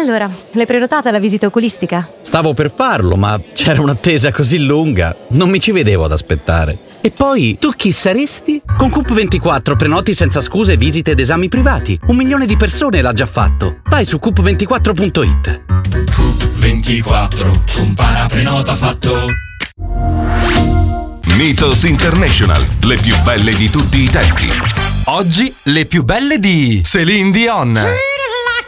Allora, l'hai prenotata la visita oculistica? Stavo per farlo, ma c'era un'attesa così lunga, non mi ci vedevo ad aspettare. E poi, tu chi saresti? Con Coop24 prenoti senza scuse visite ed esami privati. 1 milione di persone l'ha già fatto. Vai su coop24.it. Coop24, compara, prenota, fatto. Mythos International, le più belle di tutti i tempi. Oggi le più belle di Céline Dion.